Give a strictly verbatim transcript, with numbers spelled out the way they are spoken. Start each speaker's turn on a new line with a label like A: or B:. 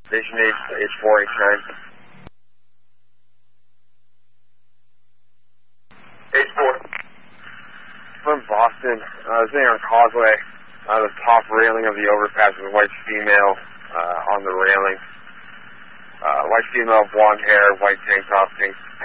A: Station eight, H four H nine. H four. From Boston. I was there on Causeway. Uh, the top railing of the overpass with a white female uh, on the railing. Uh, white female, blonde hair, white tank top, pink